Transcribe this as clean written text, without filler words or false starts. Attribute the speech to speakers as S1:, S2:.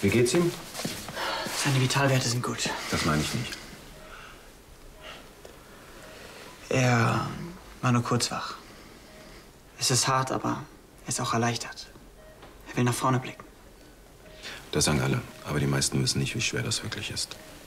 S1: Wie geht's ihm?
S2: Seine Vitalwerte sind gut.
S1: Das meine ich nicht.
S2: Er war nur kurz wach. Es ist hart, aber er ist auch erleichtert. Er will nach vorne blicken.
S1: Das sagen alle, aber die meisten wissen nicht, wie schwer das wirklich ist.